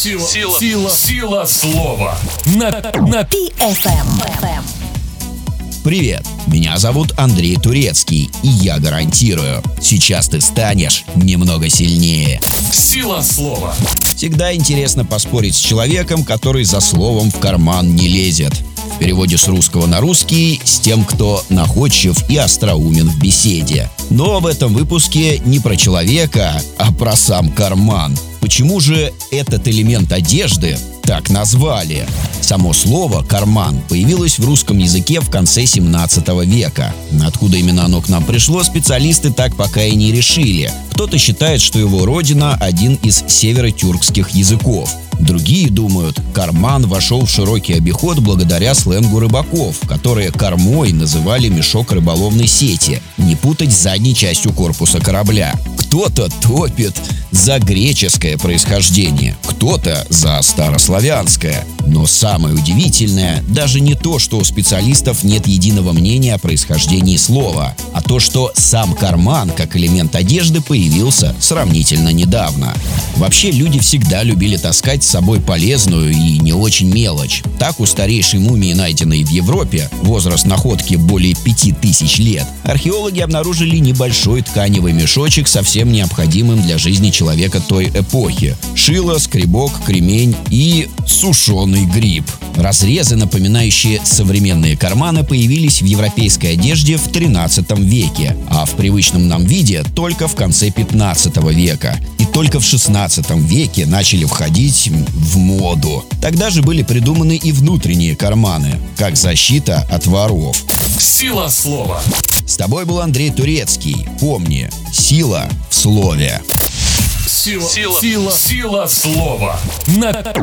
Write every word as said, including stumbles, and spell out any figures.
Сила, сила, сила, сила слова. На, на пи эф эм. Привет, меня зовут Андрей Турецкий, и я гарантирую, сейчас ты станешь немного сильнее. Сила слова. Всегда интересно поспорить с человеком, который за словом в карман не лезет. В переводе с русского на русский с тем, кто находчив и остроумен в беседе. Но в этом выпуске не про человека, а про сам карман. Почему же этот элемент одежды так назвали? Само слово «карман» появилось в русском языке в конце семнадцатого века. Откуда именно оно к нам пришло, специалисты так пока и не решили. Кто-то считает, что его родина – один из северотюркских языков. Другие думают, карман вошел в широкий обиход благодаря сленгу рыбаков, которые кормой называли мешок рыболовной сети, не путать с задней частью корпуса корабля. Кто-то топит за греческое происхождение, кто-то за старославянское. Но самое удивительное даже не то, что у специалистов нет единого мнения о происхождении слова, а то, что сам карман как элемент одежды появился сравнительно недавно. Вообще люди всегда любили таскать с собой полезную и не очень мелочь. Так у старейшей мумии, найденной в Европе, возраст находки более пяти тысяч лет, археологи обнаружили небольшой тканевый мешочек, совсем необходимым для жизни человека той эпохи. Шило, скребок, кремень и сушеный гриб. Разрезы, напоминающие современные карманы, появились в европейской одежде в тринадцатом веке, а в привычном нам виде только в конце пятнадцатого века. И только в шестнадцатом веке начали входить в моду. Тогда же были придуманы и внутренние карманы, как защита от воров. Сила слова. С тобой был Андрей Турецкий. Помни, сила в слове. Сила, сила, сила, сила слова. На,